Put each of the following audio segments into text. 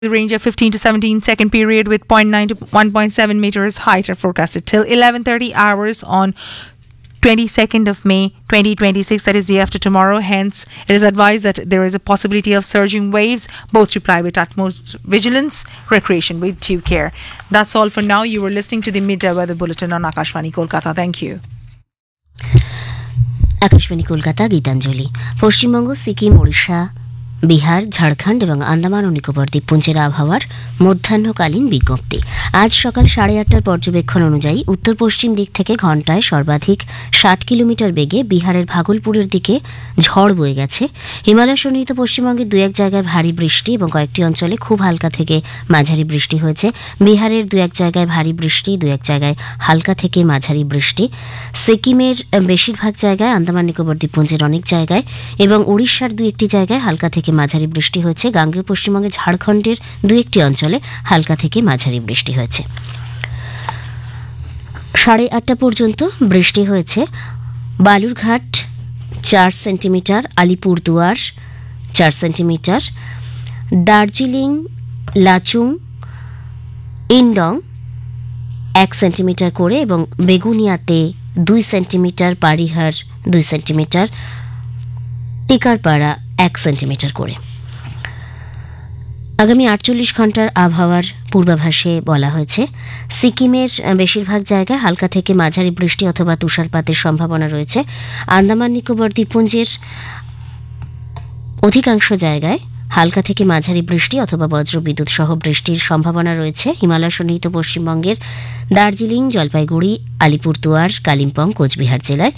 The range of 15 to 17 second period with zero point 0.9 to 1.7 meters height are forecasted till 11:30 hours on 22nd of May 2026, that is day after tomorrow. Hence, it is advised that there is a possibility of surging waves. Both reply with utmost vigilance, recreation with due care. That's all for now. You were listening to the Midday Weather Bulletin on Akashvani Kolkata. Thank you. Akashvani Kolkata Gitanjali. Paschimbanga, Sikkim, Odisha, Bihar, Jharkhand এবং আন্দামান ও নিকোবর দ্বীপপুঞ্জের আবহাওয়ার মধ্যাহ্নকালীন বিজ্ঞপ্তি। আজ সকাল 8:30টার পর্যবেক্ষণ অনুযায়ী উত্তর পশ্চিম দিক থেকে ঘণ্টায় সর্বাধিক 60 কিলোমিটার বেগে বিহারের ভাগলপুরের দিকে ঝড় বয়ে গেছে। হিমালয় সন্নিহিত পশ্চিমবঙ্গের দু এক জায়গায় ভারী বৃষ্টি এবং কয়েকটি অঞ্চলে খুব হালকা থেকে মাঝারি বৃষ্টি হয়েছে। বিহারের দু এক জায়গায় ভারী বৃষ্টি, দু এক জায়গায় হালকা থেকে মাঝারি বৃষ্টি। সিকিমের বেশিরভাগ জায়গায়, আন্দামান নিকোবর দ্বীপপুঞ্জের অনেক জায়গায় এবং উড়িষ্যার দু একটি জায়গায় হালকা থেকে মাঝারি বৃষ্টি হয়েছে। গাঙ্গেয় পশ্চিমবঙ্গে ঝাড়খণ্ডের দু একটি অঞ্চলে হালকা থেকে মাঝারি বৃষ্টি হয়েছে। 8:30 পর্যন্ত বৃষ্টি হয়েছে Balurghat 4 centimetre, Alipurduar 4 centimetre, Darjeeling, Lachung, ইন্ডং 1 centimetre করে এবং বেগুনিয়াতে 2 সেন্টিমিটার, পারিহার 2 সেন্টিমিটার, টিকারপাড়া 1 সেন্টিমিটার করে। আগামী 48 ঘন্টার আবহাওয়ার পূর্বাভাসে বলা হয়েছে সিকিমের বেশিরভাগ জায়গায় হালকা থেকে মাঝারি বৃষ্টি অথবা তুষারপাতের সম্ভাবনা রয়েছে। আন্দামান নিকোবর দ্বীপপুঞ্জের অধিকাংশ জায়গায় হালকা থেকে মাঝারি বৃষ্টি অথবা বজ্রবিদ্যুৎ সহ বৃষ্টির সম্ভাবনা রয়েছে। হিমালয় সন্নিহিত পশ্চিমবঙ্গের দার্জিলিং, জলপাইগুড়ি, আলিপুরদুয়ার, কালিম্পং, কোচবিহার জেলায়,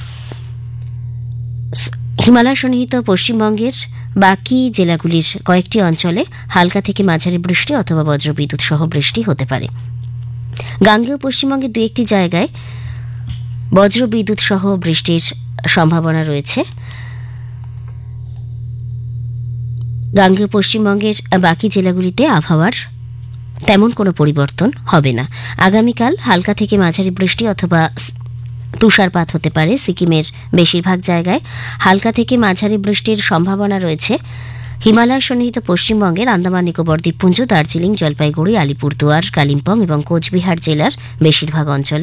হিমালয় সন্নিহিত পশ্চিমবঙ্গের বাকি জেলাগুলির কয়েকটি অঞ্চলে হালকা থেকে মাঝারি বৃষ্টি অথবা বজ্রবিদ্যুৎ সহ বৃষ্টি হতে পারে। গাঙ্গেয় পশ্চিমবঙ্গের দু একটি জায়গায় বজ্রবিদ্যুৎ সহ বৃষ্টির সম্ভাবনা রয়েছে। গাঙ্গেয় পশ্চিমবঙ্গের বাকি জেলাগুলিতে আবহাওয়ার তেমন কোনো পরিবর্তন হবে না। আগামীকাল হালকা থেকে মাঝারি বৃষ্টি অথবা তুষারপাত হতে পারে। সিকিমের বেশিরভাগ জায়গায় হালকা থেকে মাঝারি বৃষ্টির সম্ভাবনা রয়েছে। হিমালয় সন্নিহিত পশ্চিমবঙ্গের আন্দামান নিকোবর দ্বীপপুঞ্জ, দার্জিলিং, জলপাইগুড়ি, আলিপুরদুয়ার, কালিম্পং এবং কোচবিহার জেলার বেশিরভাগ অঞ্চলে।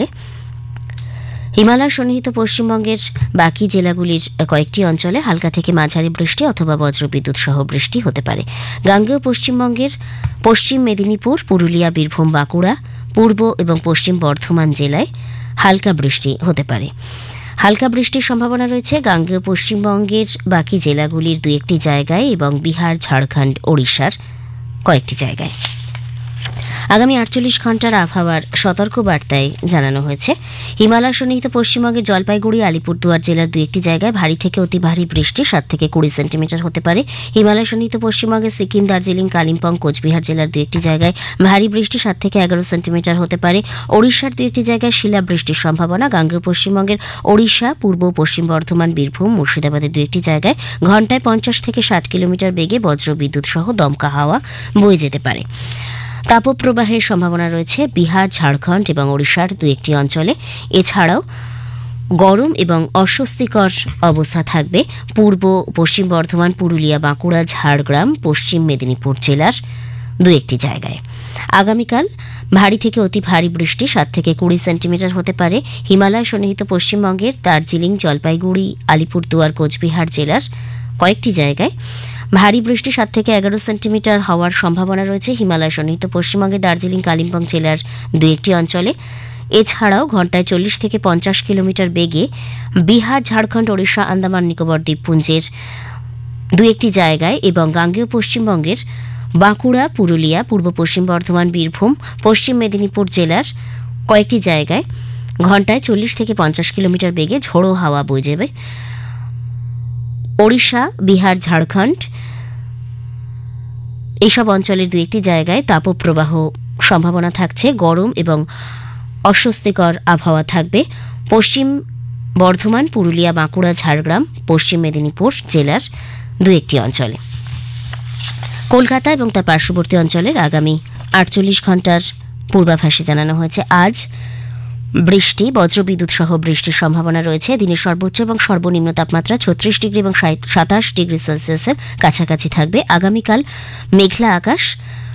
হিমালয় সন্নিহিত পশ্চিমবঙ্গের বাকি জেলাগুলির কয়েকটি অঞ্চলে হালকা থেকে মাঝারি বৃষ্টি অথবা বজ্রবিদ্যুৎ সহ বৃষ্টি হতে পারে। গাঙ্গেয় পশ্চিমবঙ্গের পশ্চিম মেদিনীপুর, পুরুলিয়া, বীরভূম, বাঁকুড়া, পূর্ব এবং পশ্চিম বর্ধমান জেলায় হালকা বৃষ্টি হতে পারে। হালকা বৃষ্টির সম্ভাবনা রয়েছে গাঙ্গেয় পশ্চিমবঙ্গের বাকি জেলাগুলির দু একটি জায়গায় এবং বিহার, ঝাড়খণ্ড, ওড়িশার কয়েকটি জায়গায়। আগামী 48 ঘন্টার আবহাওয়ার সতর্কবার্তায় জানানো হয়েছে হিমালয় সন্নিহিত পশ্চিমবঙ্গের জলপাইগুড়ি, আলিপুরদুয়ার জেলার দু একটি জায়গায় ভারী থেকে অতি ভারী বৃষ্টি 7 থেকে 20 সেন্টিমিটার হতে পারে। হিমালয় সন্নিহিত পশ্চিমবঙ্গের সিকিম, দার্জিলিং, কালিম্পং, কোচবিহার জেলার দু একটি জায়গায় ভারী বৃষ্টি 7 থেকে 11 সেন্টিমিটার হতে পারে। ওড়িশার দু একটি জায়গায় শিলা বৃষ্টির সম্ভাবনা। গাঙ্গেয় পশ্চিমবঙ্গের ওড়িশা, পূর্ব পশ্চিম বর্ধমান, বীরভূম, মুর্শিদাবাদের দু একটি জায়গায় ঘণ্টায় 50 থেকে 60 কিলোমিটার বেগে বজ্রবিদ্যুৎ সহ দমকা হাওয়া বয়ে যেতে পারে। তাপপ্রবাহের সম্ভাবনা রয়েছে বিহার, ঝাড়খণ্ড এবং ওড়িশার দু একটি অঞ্চলে। এছাড়াও গরম এবং অস্বস্তিকর অবস্থা থাকবে পূর্ব পশ্চিম বর্ধমান, পুরুলিয়া, বাঁকুড়া, ঝাড়গ্রাম, পশ্চিম মেদিনীপুর জেলার দু একটি জায়গায়। আগামীকাল ভারী থেকে অতি ভারী বৃষ্টি 7 থেকে 20 সেন্টিমিটার হতে পারে। হিমালয় সন্নিহিত পশ্চিমবঙ্গের দার্জিলিং, জলপাইগুড়ি, আলিপুরদুয়ার, কোচবিহার জেলার কয়েকটি জায়গায় ভারী বৃষ্টি 7 থেকে 11 সেন্টিমিটার হওয়ার সম্ভাবনা রয়েছে। হিমালয় সন্নিহিত পশ্চিমবঙ্গের দার্জিলিং, কালিম্পং জেলার দু একটি অঞ্চলে। এছাড়াও ঘণ্টায় 40 থেকে 50 কিলোমিটার বেগে বিহার, ঝাড়খণ্ড, ওড়িশা, আন্দামান নিকোবর দ্বীপপুঞ্জের দু একটি জায়গায় এবং গাঙ্গেয় পশ্চিমবঙ্গের বাঁকুড়া, পুরুলিয়া, পূর্ব পশ্চিম বর্ধমান, বীরভূম, পশ্চিম মেদিনীপুর জেলার কয়েকটি জায়গায় ঘণ্টায় 40 থেকে 50 কিলোমিটার বেগে ঝোড়ো হাওয়া বয়ে যাবে। ওড়িশা, বিহার, ঝাড়খণ্ড এইসব অঞ্চলের দু একটি জায়গায় তাপপ্রবাহ সম্ভাবনা থাকছে। গরম এবং অস্বস্তিকর আবহাওয়া থাকবে পশ্চিম বর্ধমান, পুরুলিয়া, বাঁকুড়া, ঝাড়গ্রাম, পশ্চিম মেদিনীপুর জেলার দু একটি অঞ্চলে। কলকাতা এবং তার পার্শ্ববর্তী অঞ্চলের আগামী 48 ঘন্টার পূর্বাভাসে জানানো হয়েছে আজ বৃষ্টি, বজ্রবিদ্যুৎ সহ বৃষ্টির সম্ভাবনা রয়েছে। দিনের সর্বোচ্চ এবং সর্বনিম্ন তাপমাত্রা 36 ডিগ্রি এবং 27 ডিগ্রি সেলসিয়াসের কাছাকাছি থাকবে। আগামীকাল মেঘলা আকাশ,